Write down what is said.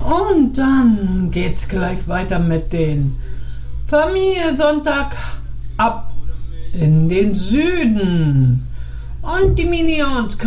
Und dann geht's gleich weiter mit den Familiensonntag ab in den Süden. Und die Minions